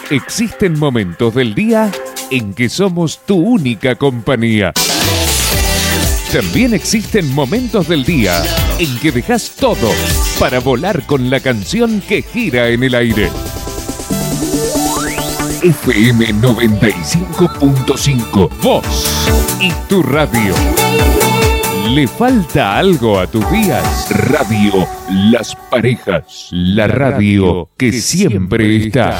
Existen momentos del día en que somos tu única compañía. También existen momentos del día en que dejas todo para volar con la canción que gira en el aire. FM 95.5, vos y tu radio. ¿Le falta algo a tus días? Radio Las Parejas, la radio que siempre está.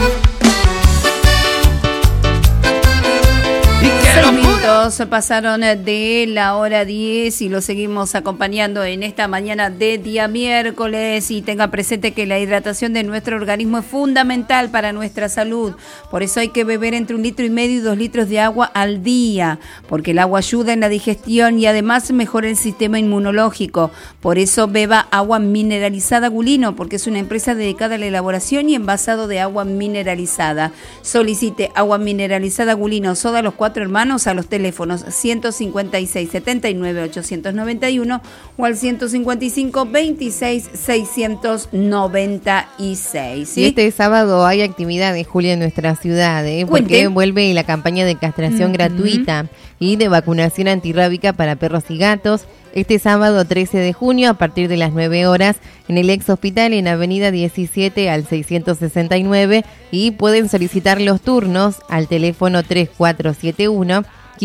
6 minutos pasaron de la hora 10 y lo seguimos acompañando en esta mañana de día miércoles. Y tenga presente que la hidratación de nuestro organismo es fundamental para nuestra salud. Por eso hay que beber entre 1,5 litros y 2 litros de agua al día, porque el agua ayuda en la digestión y además mejora el sistema inmunológico. Por eso beba agua mineralizada Gulino, porque es una empresa dedicada a la elaboración y envasado de agua mineralizada. Solicite agua mineralizada Gulino Soda Los Cuatro Hermanos a los teléfonos 156 79 891 o al 155 26 696. ¿sí? Y este sábado hay actividades, Julia, en nuestra ciudad, porque vuelve la campaña de castración gratuita y de vacunación antirrábica para perros y gatos. Este sábado 13 de junio a partir de las 9 horas en el ex hospital en Avenida 17 al 669 y pueden solicitar los turnos al teléfono 3471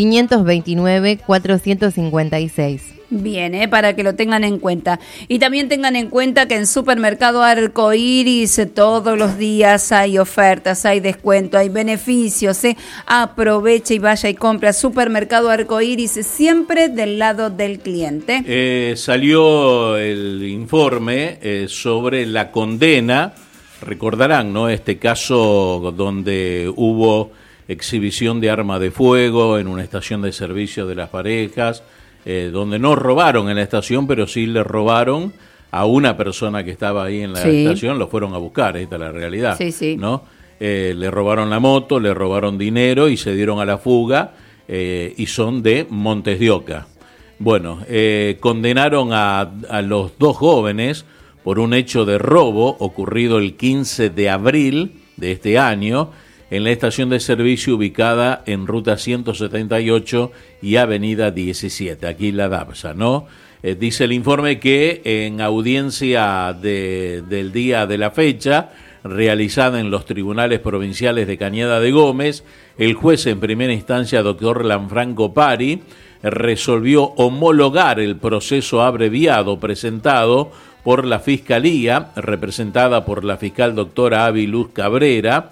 529 456. Bien, para que lo tengan en cuenta. Y también tengan en cuenta que en Supermercado Arcoiris todos los días hay ofertas, hay descuento, hay beneficios. Aproveche y vaya y compra. Supermercado Arcoiris, siempre del lado del cliente. Salió el informe sobre la condena. Recordarán, ¿no? Este caso donde hubo exhibición de arma de fuego en una estación de servicio de Las Parejas, donde no robaron en la estación, pero sí le robaron a una persona que estaba ahí en la estación, lo fueron a buscar, esta es la realidad, ¿no? Le robaron la moto, le robaron dinero y se dieron a la fuga, y son de Montes de Oca. Bueno, condenaron a los dos jóvenes por un hecho de robo ocurrido el 15 de abril de este año, en la estación de servicio ubicada en Ruta 178 y Avenida 17, aquí la DAPSA, ¿no? Dice el informe que en audiencia del día de la fecha, realizada en los tribunales provinciales de Cañada de Gómez, el juez en primera instancia, doctor Lanfranco Pari, resolvió homologar el proceso abreviado presentado por la Fiscalía, representada por la fiscal doctora Aviluz Cabrera,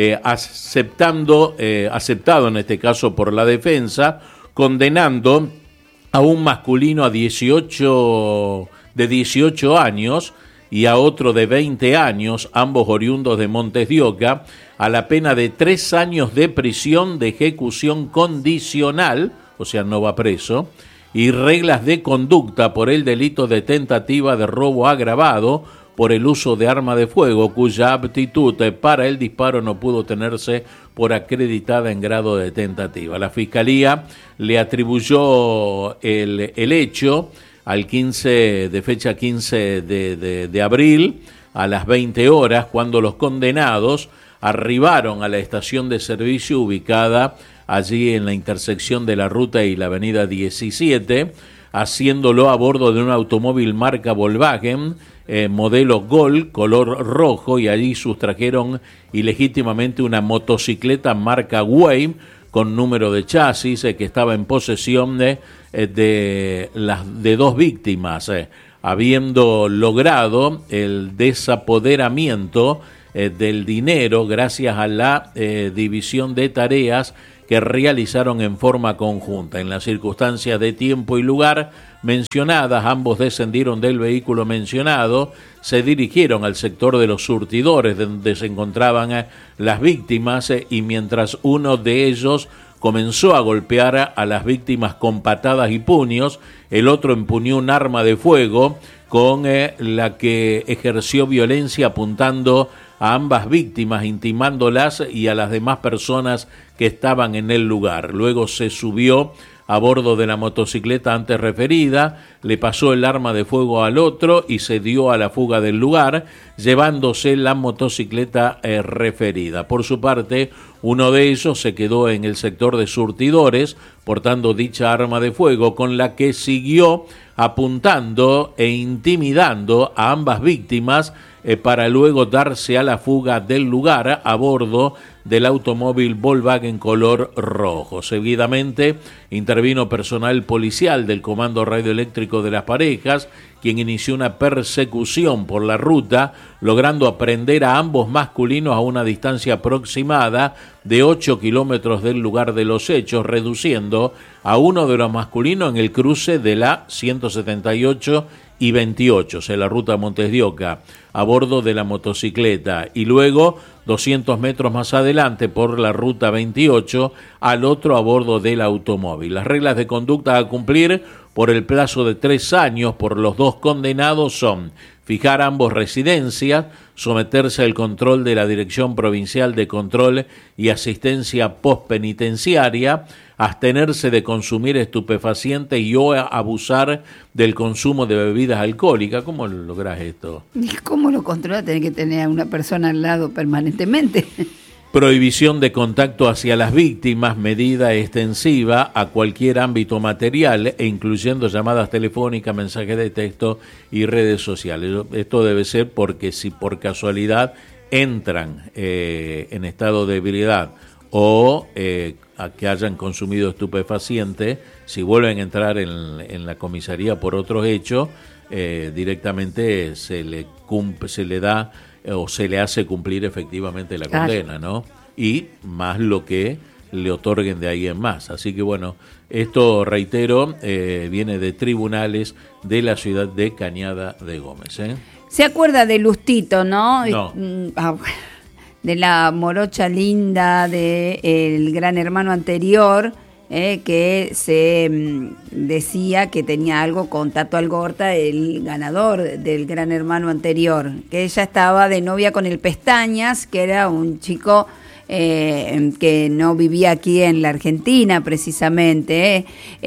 aceptado en este caso por la defensa, condenando a un masculino de 18 años y a otro de 20 años, ambos oriundos de Montes de Oca, a la pena de 3 años de prisión de ejecución condicional, o sea, no va preso, y reglas de conducta por el delito de tentativa de robo agravado por el uso de arma de fuego, cuya aptitud para el disparo no pudo tenerse por acreditada en grado de tentativa. La Fiscalía le atribuyó el hecho al fecha 15 de abril, a las 20 horas, cuando los condenados arribaron a la estación de servicio ubicada allí en la intersección de la ruta y la avenida 17, haciéndolo a bordo de un automóvil marca Volkswagen, modelo Gol, color rojo, y allí sustrajeron ilegítimamente una motocicleta marca Wave con número de chasis que estaba en posesión de 2 víctimas, habiendo logrado el desapoderamiento del dinero gracias a la división de tareas que realizaron en forma conjunta. En las circunstancias de tiempo y lugar mencionadas, ambos descendieron del vehículo mencionado, se dirigieron al sector de los surtidores donde se encontraban las víctimas, y mientras uno de ellos comenzó a golpear a las víctimas con patadas y puños, el otro empuñó un arma de fuego con la que ejerció violencia apuntando a ambas víctimas, intimándolas y a las demás personas que estaban en el lugar. Luego se subió a bordo de la motocicleta antes referida, le pasó el arma de fuego al otro y se dio a la fuga del lugar, llevándose la motocicleta referida. Por su parte, uno de ellos se quedó en el sector de surtidores, portando dicha arma de fuego, con la que siguió apuntando e intimidando a ambas víctimas para luego darse a la fuga del lugar a bordo del automóvil Volkswagen color rojo. Seguidamente intervino personal policial del Comando Radioeléctrico de las Parejas, quien inició una persecución por la ruta, logrando aprender a ambos masculinos a una distancia aproximada de 8 kilómetros del lugar de los hechos, reduciendo a uno de los masculinos en el cruce de la 178 y 28, en la ruta Montes de Oca, a bordo de la motocicleta, y luego 200 metros más adelante por la ruta 28 al otro a bordo del automóvil. Las reglas de conducta a cumplir por el plazo de 3 años por los dos condenados son: fijar ambos residencias, someterse al control de la Dirección Provincial de Control y Asistencia Postpenitenciaria, abstenerse de consumir estupefacientes y o abusar del consumo de bebidas alcohólicas. ¿Cómo lográs esto? ¿Cómo lo controlas? Tenés que tener a una persona al lado permanentemente. Prohibición de contacto hacia las víctimas, medida extensiva a cualquier ámbito material e incluyendo llamadas telefónicas, mensajes de texto y redes sociales. Esto debe ser porque si por casualidad entran en estado de ebriedad o a que hayan consumido estupefacientes, si vuelven a entrar en la comisaría por otros hechos, directamente se le da o se le hace cumplir efectivamente la condena, ¿no? Y más lo que le otorguen de ahí en más. Así que bueno, esto, reitero, viene de tribunales de la ciudad de Cañada de Gómez. ¿Se acuerda de Lustito, no? No. De la morocha linda del Gran Hermano anterior, que se decía que tenía algo con Tato Algorta, el ganador del Gran Hermano anterior, que ella estaba de novia con el Pestañas, que era un chico que no vivía aquí en la Argentina precisamente.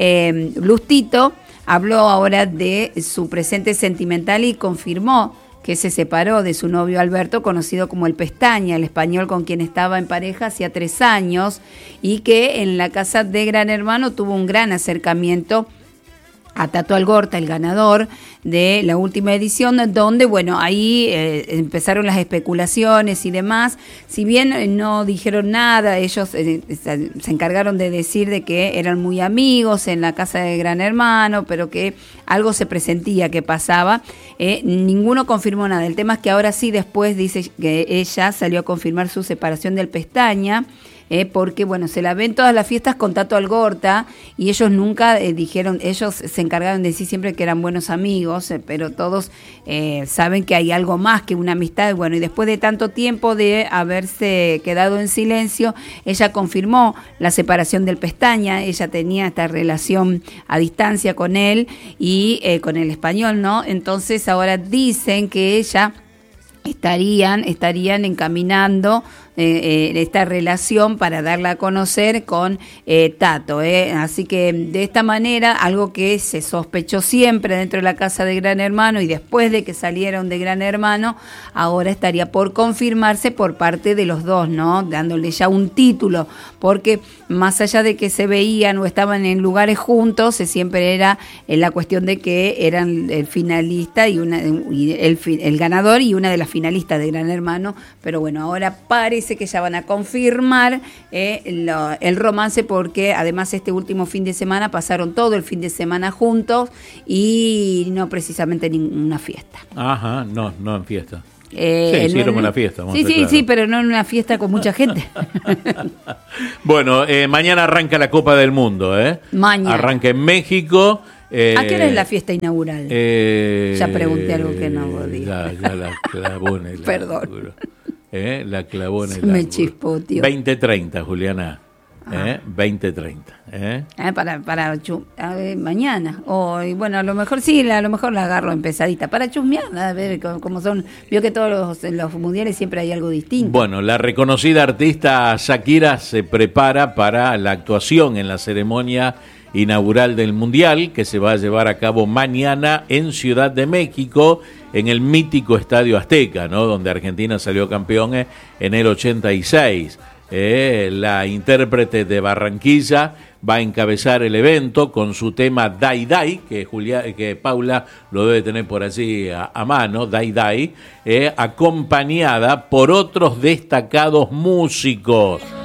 Lustito habló ahora de su presente sentimental y confirmó que se separó de su novio Alberto, conocido como el Pestaña, el español con quien estaba en pareja hacía 3 años, y que en la casa de Gran Hermano tuvo un gran acercamiento a Tato Algorta, el ganador de la última edición, donde, bueno, ahí empezaron las especulaciones y demás. Si bien no dijeron nada, ellos se encargaron de decir de que eran muy amigos en la casa de Gran Hermano, pero que algo se presentía que pasaba. Ninguno confirmó nada. El tema es que ahora sí, después dice que ella salió a confirmar su separación del Pestaña, porque bueno, se la ven todas las fiestas con Tato Algorta y ellos nunca dijeron, ellos se encargaron de decir siempre que eran buenos amigos, pero todos saben que hay algo más que una amistad. Bueno, y después de tanto tiempo de haberse quedado en silencio, ella confirmó la separación del Pestaña. Ella tenía esta relación a distancia con él y con el español, ¿no? Entonces ahora dicen que ella estarían encaminando esta relación para darla a conocer con Tato, así que de esta manera, algo que se sospechó siempre dentro de la casa de Gran Hermano y después de que salieron de Gran Hermano, ahora estaría por confirmarse por parte de los dos, ¿no? Dándole ya un título, porque más allá de que se veían o estaban en lugares juntos, siempre era la cuestión de que eran el finalista y el ganador y una de las finalistas de Gran Hermano, pero bueno, ahora parece que ya van a confirmar el romance, porque además este último fin de semana pasaron todo el fin de semana juntos y no precisamente ninguna fiesta. Ajá, no en fiesta. Sí, hicieron una fiesta. Sí, pero no en una fiesta con mucha gente. Bueno, mañana arranca la Copa del Mundo, Mañana. Arranca en México. ¿A qué hora es la fiesta inaugural? Ya pregunté algo que no podía. Ya la clavó en el Perdón. La clavó en el Me chispó, tío. 20:30, Juliana. 20:30. Para mañana. Y bueno, a lo mejor sí, a lo mejor la agarro empezadita. Para chusmear, a ver cómo son. Vio que todos los mundiales siempre hay algo distinto. Bueno, la reconocida artista Shakira se prepara para la actuación en la ceremonia inaugural del Mundial, que se va a llevar a cabo mañana en Ciudad de México, en el mítico Estadio Azteca, ¿no? Donde Argentina salió campeón en el 86. La intérprete de Barranquilla va a encabezar el evento con su tema Dai Dai, que Paula lo debe tener por allí a mano, Dai Dai, acompañada por otros destacados músicos.